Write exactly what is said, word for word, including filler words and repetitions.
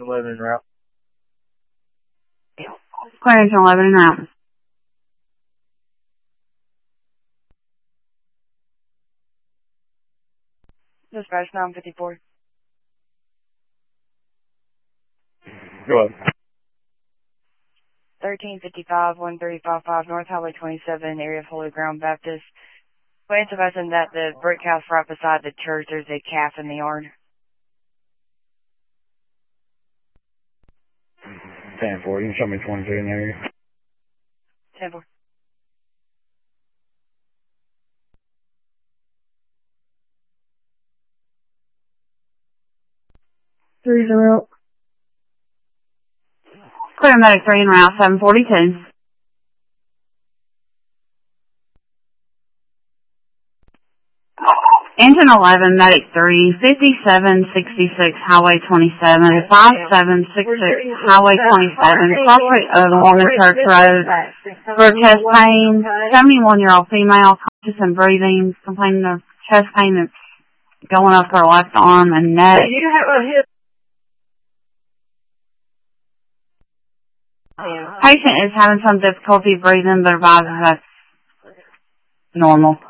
eleven en route. Clearance eleven en route. Dispatch nine fifty-four. Go ahead. thirteen fifty-five, one three five five, North Highway twenty-seven, area of Holy Ground Baptist. We're advising that the brick house right beside the church, there's a calf in the yard. ten four, you can show me twenty-two in the area. ten four. Three zero. Clear medic three en route, seven forty-two. Engine eleven, medic three, fifty-seven sixty-six, Highway twenty-seven, five seven six six, Highway twenty-seven, crossway along the church road for chest pain. seventy-one-year-old female, conscious and breathing, complaining of chest pain that's going up her left arm and neck. Patient is having some difficulty breathing, but advises that's normal.